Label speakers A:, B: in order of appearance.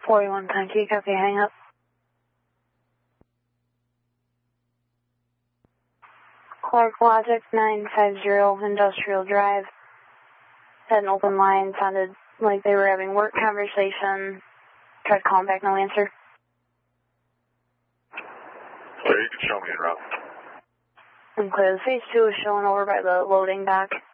A: 41 Pancake, copy, hang up. Clark Logic 950 Industrial Drive. Had an open line, sounded like they were having work conversation. Tried calling back, no answer.
B: Okay, you can show me en route.
A: I'm clear. The phase 2 is showing over by the loading dock.